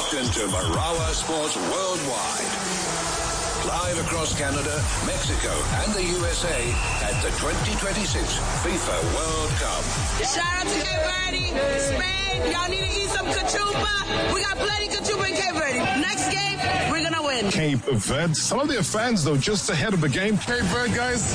locked into Marawa Sports Worldwide. Live across Canada, Mexico, and the USA at the 2026 FIFA World Cup. Shout out to Cape Verde, Spain. Y'all need to eat some cachupa. We got plenty cachupa in Cape Verde. Next game, we're going to win. Cape Verde. Some of their fans, though, just ahead of the game. Cape Verde, guys.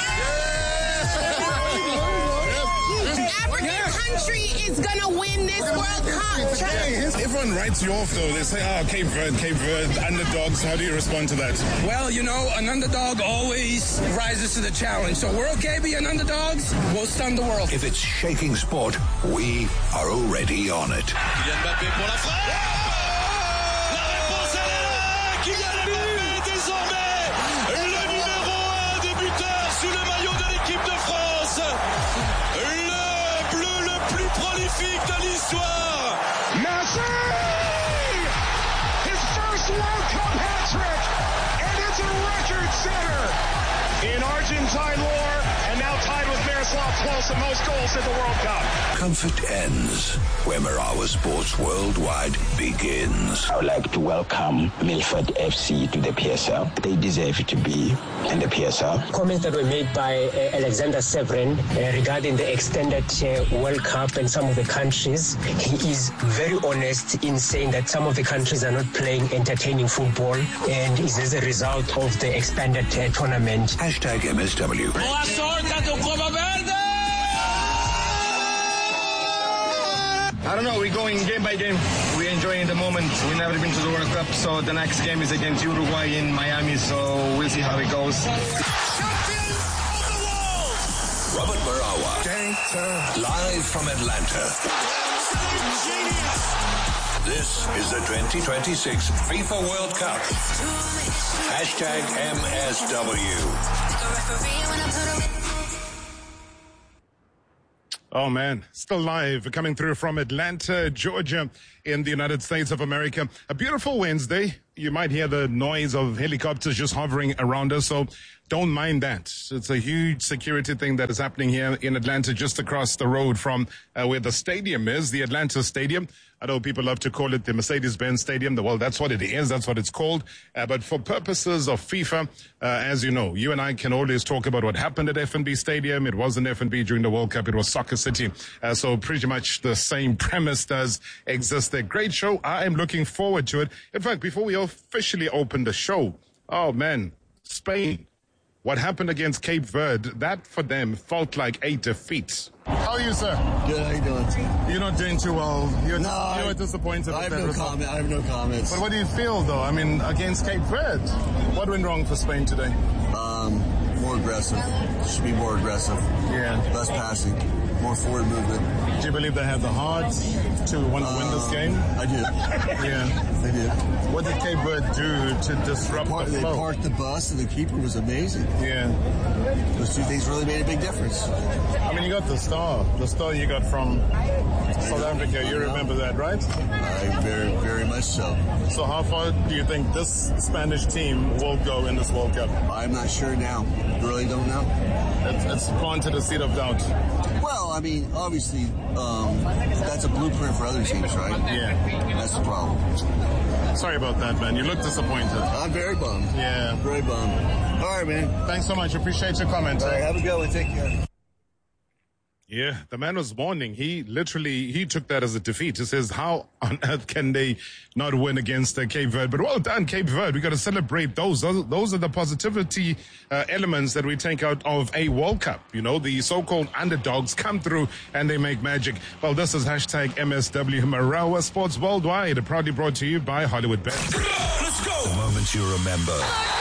Country is gonna win this World Cup. Everyone writes you off, though. They say, Cape Verde, underdogs. How do you respond to that? Well, you know, an underdog always rises to the challenge. So we're okay being underdogs. We'll stun the world. If it's shaking sport, we are already on it. Kylian Mbappé pour la frappe. La réponse, elle est là. Kylian Mbappé, désormais, le numéro 1 des buteurs sous le maillot de l'équipe de France. Prolifique de l'histoire. Messi! His first World Cup hat-trick, and it's a record setter in Argentine lore, and now tied with Miroslav Klose, the most goals in the World Cup. Comfort ends where Marawa Sports Worldwide begins. I would like to welcome Milford FC to the PSL. They deserve to be in the PSL. Comments that were made by Alexander Severin regarding the extended World Cup and some of the countries. He is very honest in saying that some of the countries are not playing entertaining football, and is as a result of the expanded tournament. Hashtag MSW. Boa sorte do Copa Verde! I don't know, we're going game by game. We're enjoying the moment. We've never been to the World Cup, so the next game is against Uruguay in Miami, so we'll see how it goes. Champion of the world! Robert Marawa. Live from Atlanta. This is the 2026 FIFA World Cup. Hashtag MSW. Oh, man. Still live, coming through from Atlanta, Georgia, in the United States of America. A beautiful Wednesday. You might hear the noise of helicopters just hovering around us, so don't mind that. It's a huge security thing that is happening here in Atlanta, just across the road from where the stadium is, the Atlanta Stadium. I know people love to call it the Mercedes-Benz Stadium. Well, that's what it is. That's what it's called. But for purposes of FIFA, as you know, you and I can always talk about what happened at F&B Stadium. It wasn't F&B during the World Cup. It was Soccer City. So pretty much the same premise does exist there. Great show. I am looking forward to it. In fact, before we officially open the show, oh, man, Spain. What happened against Cape Verde, that for them felt like a defeat. How are you, sir? Good, how you doing? You're not doing too well. You're disappointed. I have no comment. I have no comments. But what do you feel, though? I mean, against Cape Verde, what went wrong for Spain today? More aggressive. Should be more aggressive. Yeah. Less passing. More forward movement. Do you believe they have the hearts to want to win this game? I do. Yeah. They did. What did Cape Verde do to disrupt the flow? They parked the bus, and the keeper was amazing. Yeah. Those two things really made a big difference. I mean, you got the star you got from South Africa. You remember that, right? Very, very much so. So how far do you think this Spanish team will go in this World Cup? I'm not sure now. Really don't know. It's planted a seed of doubt. Well, I mean, obviously, that's a blueprint for other teams, right? Yeah. That's the problem. Sorry about that, man. You look disappointed. I'm very bummed. Yeah. Very bummed. All right, man. Thanks so much. Appreciate your comment. All right, have a good one. Take care. Yeah, the man was warning. He took that as a defeat. He says, how on earth can they not win against Cape Verde? But well done, Cape Verde. We got to celebrate those. Those are the positivity elements that we take out of a World Cup. You know, the so-called underdogs come through and they make magic. Well, this is hashtag MSW Marawa Sports Worldwide, proudly brought to you by Hollywood Bet. Let's go! The moments you remember.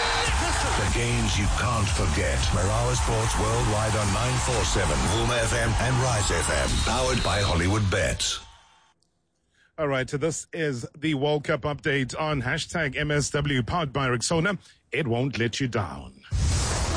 The games you can't forget. Marawa Sports Worldwide on 947, Vuma FM and Rise FM. Powered by Hollywood Bets. All right, so this is the World Cup update on hashtag MSW, powered by Rexona. It won't let you down.